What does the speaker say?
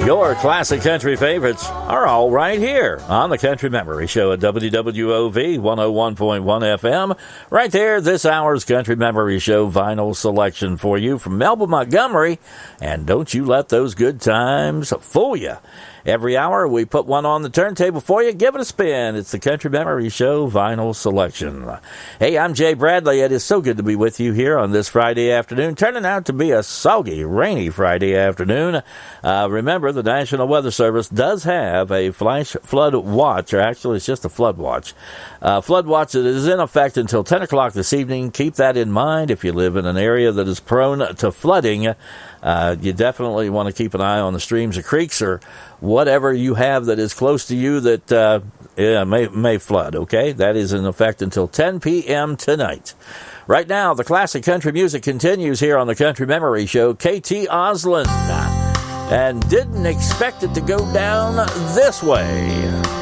Your classic country favorites are all right here on the Country Memory Show at WWOV 101.1 FM. Right there, this hour's Country Memory Show vinyl selection for you from Melba Montgomery. And don't you let those good times fool you. Every hour, we put one on the turntable for you. Give it a spin. It's the Country Memory Show vinyl selection. Hey, I'm Jay Bradley. It is so good to be with you here on this Friday afternoon. Turning out to be a soggy, rainy Friday afternoon. Remember, the National Weather Service does have a flash flood watch, or actually it's just a flood watch. Flood watch that is in effect until 10 o'clock this evening. Keep that in mind if you live in an area that is prone to flooding. You definitely want to keep an eye on the streams or creeks or whatever you have that is close to you that may flood, okay? That is in effect until 10 p.m. tonight. Right now, the classic country music continues here on the Country Memory Show. KT Oslin, and didn't expect it to go down this way.